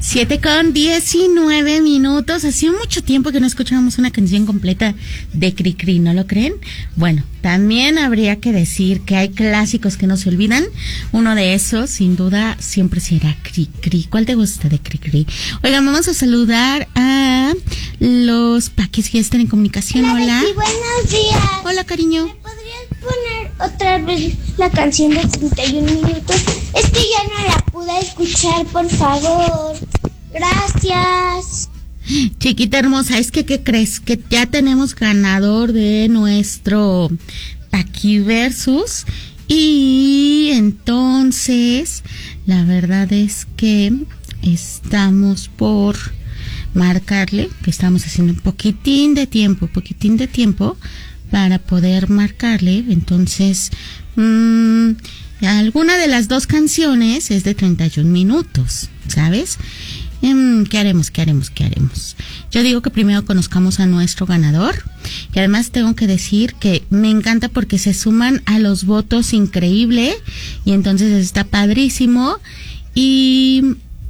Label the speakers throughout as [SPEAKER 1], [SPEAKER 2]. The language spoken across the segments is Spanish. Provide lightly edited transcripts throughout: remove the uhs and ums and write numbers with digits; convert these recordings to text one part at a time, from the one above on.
[SPEAKER 1] 7:19. Hacía mucho tiempo que no escuchábamos una canción completa de Cricri, ¿no lo creen? Bueno, también habría que decir que hay clásicos que no se olvidan. Uno de esos, sin duda, siempre será Cricri. ¿Cuál te gusta de Cricri? Oigan, vamos a saludar a los paquis que ya están en comunicación. Hola.
[SPEAKER 2] Betty, buenos días.
[SPEAKER 1] Hola, cariño.
[SPEAKER 2] ¿Me podrías poner otra vez la canción de 31 minutos? Es que ya no la pude escuchar, por favor. Gracias.
[SPEAKER 1] Chiquita hermosa, es que ¿qué crees? Que ya tenemos ganador de nuestro Paqui Versus. Y entonces, la verdad es que estamos por marcarle, que estamos haciendo un poquitín de tiempo para poder marcarle. Entonces, alguna de las dos canciones es de 31 minutos, ¿sabes? ¿Qué haremos? Yo digo que primero conozcamos a nuestro ganador. Y además tengo que decir que me encanta porque se suman a los votos, increíble. Y entonces está padrísimo. Y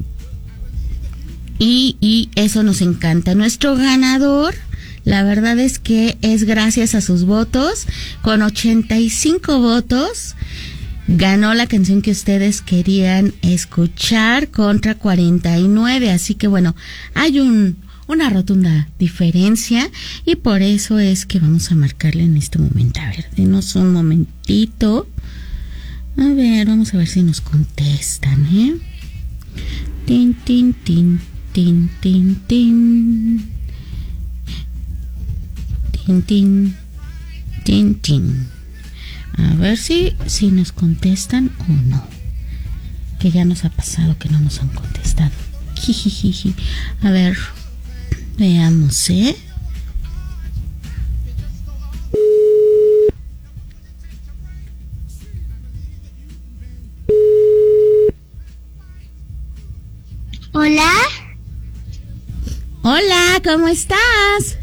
[SPEAKER 1] eso nos encanta. Nuestro ganador, la verdad es que es gracias a sus votos. Con 85 votos ganó la canción que ustedes querían escuchar contra 49. Así que bueno, hay una rotunda diferencia y por eso es que vamos a marcarle en este momento. A ver, denos un momentito. A ver, vamos a ver si nos contestan, ¿eh? Tin, tin, tin, tin, tin, tin. Tin, tin, tin, tin. A ver si nos contestan o no. Que ya nos ha pasado que no nos han contestado. Jijijiji. A ver, veamos, ¿eh?
[SPEAKER 2] Hola.
[SPEAKER 1] Hola, ¿cómo estás?